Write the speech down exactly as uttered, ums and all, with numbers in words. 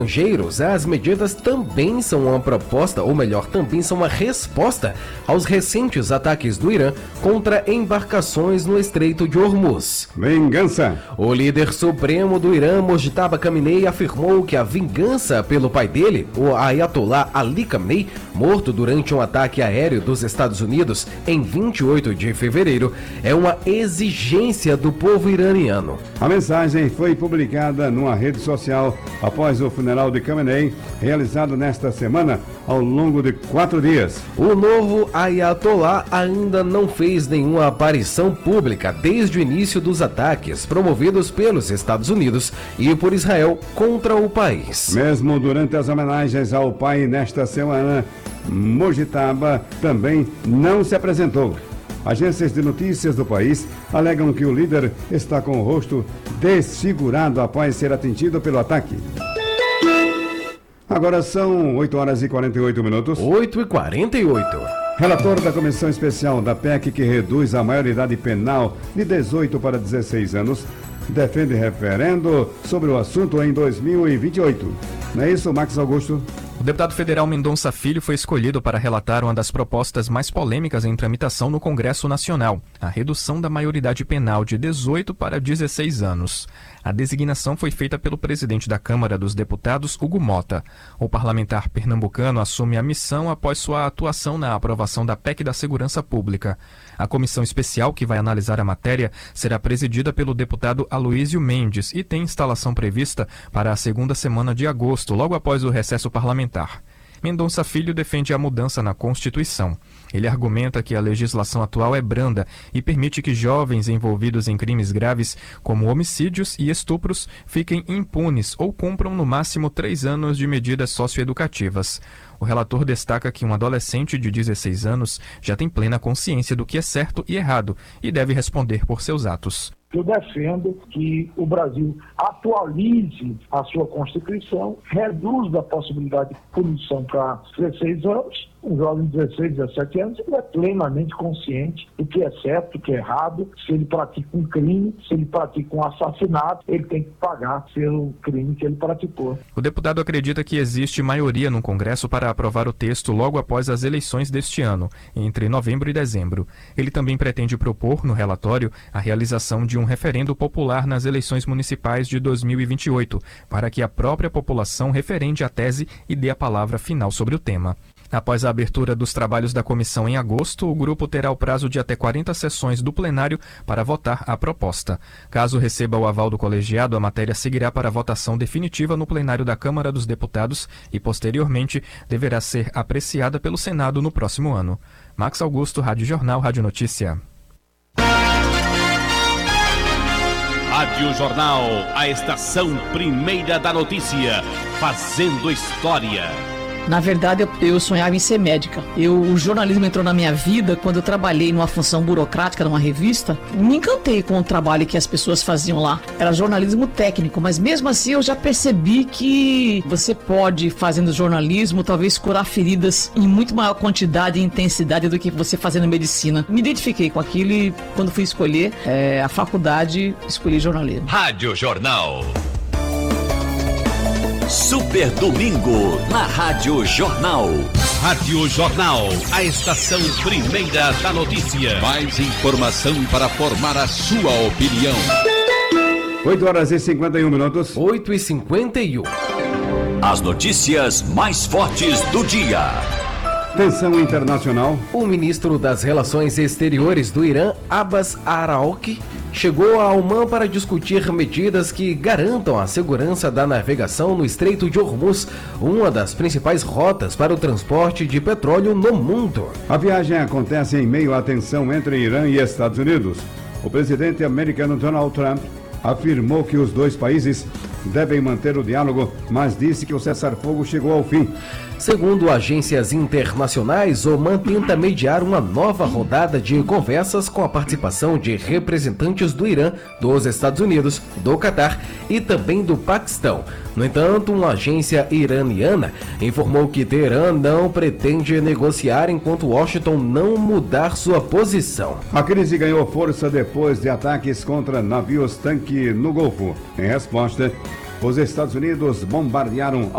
estrangeiros, as medidas também são uma proposta, ou melhor, também são uma resposta aos recentes ataques do Irã contra embarcações no Estreito de Hormuz. Vingança. O líder supremo do Irã, Mojtaba Khamenei, afirmou que a vingança pelo pai dele, o Ayatollah Ali Khamenei, morto durante um ataque aéreo dos Estados Unidos em vinte e oito de fevereiro, é uma exigência do povo iraniano. A mensagem foi publicada numa rede social após o funeral de Khamenei, realizado nesta semana ao longo de quatro dias. O novo Ayatollah ainda não fez nenhuma aparição pública desde o início dos ataques promovidos pelos Estados Unidos e por Israel contra o país. Mesmo durante as homenagens ao pai nesta semana, Mojtaba também não se apresentou. Agências de notícias do país alegam que o líder está com o rosto desfigurado após ser atingido pelo ataque. Agora são oito horas e quarenta e oito minutos. oito e quarenta e oito. Relator da Comissão Especial da P E C que reduz a maioridade penal de dezoito para dezesseis anos, defende referendo sobre o assunto em dois mil e vinte e oito. Não é isso, Max Augusto? O deputado federal Mendonça Filho foi escolhido para relatar uma das propostas mais polêmicas em tramitação no Congresso Nacional, a redução da maioridade penal de dezoito para dezesseis anos. A designação foi feita pelo presidente da Câmara dos Deputados, Hugo Mota. O parlamentar pernambucano assume a missão após sua atuação na aprovação da P E C da Segurança Pública. A comissão especial que vai analisar a matéria será presidida pelo deputado Aloísio Mendes e tem instalação prevista para a segunda semana de agosto, logo após o recesso parlamentar. Mendonça Filho defende a mudança na Constituição. Ele argumenta que a legislação atual é branda e permite que jovens envolvidos em crimes graves, como homicídios e estupros, fiquem impunes ou cumpram no máximo três anos de medidas socioeducativas. O relator destaca que um adolescente de dezesseis anos já tem plena consciência do que é certo e errado e deve responder por seus atos. Eu defendo que o Brasil atualize a sua Constituição, reduza a possibilidade de punição para dezesseis anos. Um jovem de dezesseis, dezessete anos, ele é plenamente consciente do que é certo, do que é errado. Se ele pratica um crime, se ele pratica um assassinato, ele tem que pagar pelo crime que ele praticou. O deputado acredita que existe maioria no Congresso para aprovar o texto logo após as eleições deste ano, entre novembro e dezembro. Ele também pretende propor, no relatório, a realização de um referendo popular nas eleições municipais de dois mil e vinte e oito, para que a própria população referende a tese e dê a palavra final sobre o tema. Após a abertura dos trabalhos da comissão em agosto, o grupo terá o prazo de até quarenta sessões do plenário para votar a proposta. Caso receba o aval do colegiado, a matéria seguirá para a votação definitiva no plenário da Câmara dos Deputados e, posteriormente, deverá ser apreciada pelo Senado no próximo ano. Max Augusto, Rádio Jornal, Rádio Notícia. Rádio Jornal, a estação primeira da notícia, fazendo história. Na verdade, eu, eu sonhava em ser médica. Eu, o jornalismo entrou na minha vida quando eu trabalhei numa função burocrática numa revista. Me encantei com o trabalho que as pessoas faziam lá. Era jornalismo técnico, mas mesmo assim eu já percebi que você pode, fazendo jornalismo, talvez curar feridas em muito maior quantidade e intensidade do que você fazendo medicina. Me identifiquei com aquilo e quando fui escolher é, a faculdade, escolhi jornalismo. Rádio Jornal. Super Domingo na Rádio Jornal. Rádio Jornal, a estação primeira da notícia. Mais informação para formar a sua opinião. oito horas e cinquenta e um minutos. oito e cinquenta e um. As notícias mais fortes do dia. Tensão internacional. O ministro das Relações Exteriores do Irã, Abbas Araoqi, chegou a Omã para discutir medidas que garantam a segurança da navegação no Estreito de Hormuz, uma das principais rotas para o transporte de petróleo no mundo. A viagem acontece em meio à tensão entre Irã e Estados Unidos. O presidente americano Donald Trump afirmou que os dois países devem manter o diálogo, mas disse que o cessar-fogo chegou ao fim. Segundo agências internacionais, Omã tenta mediar uma nova rodada de conversas com a participação de representantes do Irã, dos Estados Unidos, do Catar e também do Paquistão. No entanto, uma agência iraniana informou que Teherã não pretende negociar enquanto Washington não mudar sua posição. A crise ganhou força depois de ataques contra navios-tanque no Golfo. Em resposta, os Estados Unidos bombardearam